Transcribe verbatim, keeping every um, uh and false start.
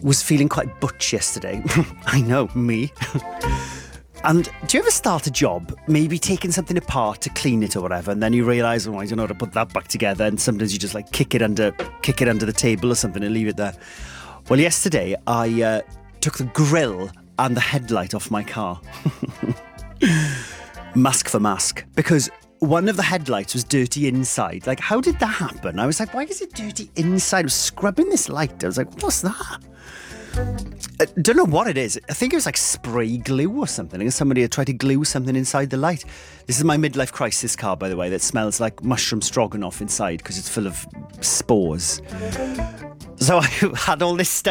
was feeling quite butch yesterday. I know, me. And do you ever start a job, maybe taking something apart to clean it or whatever, and then you realise, oh, I don't know how to put that back together, and sometimes you just like kick it under, kick it under the table or something and leave it there. Well, yesterday I uh, took the grille and the headlight off my car. Mask for mask, because one of the headlights was dirty inside. Like, how did that happen? I was like, why is it dirty inside? I was scrubbing this light. I was like, what's that? I don't know what it is. I think it was like spray glue or something. I think somebody had tried to glue something inside the light. This is my midlife crisis car, by the way, that smells like mushroom stroganoff inside because it's full of spores. So I had all this stuff